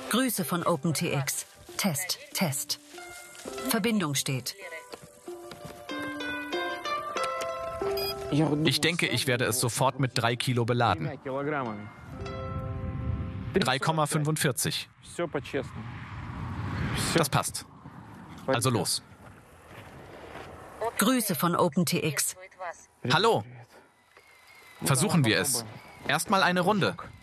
Grüße von OpenTX. Test, Test. Verbindung steht. Ich denke, ich werde es sofort mit 3 Kilo beladen. 3,45. Das passt. Also los. Grüße von OpenTX. Hallo. Versuchen wir es. Erstmal eine Runde.